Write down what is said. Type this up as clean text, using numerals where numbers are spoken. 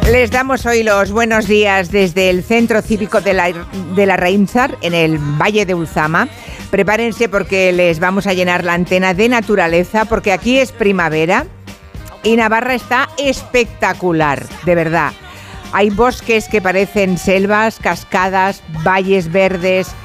Les damos hoy los buenos días desde el Centro Cívico de la Rainzar, en el Valle de Ulzama. Prepárense porque les vamos a llenar la antena de naturaleza, porque aquí es primavera y Navarra está espectacular, de verdad. Hay bosques que parecen selvas, cascadas, valles verdes,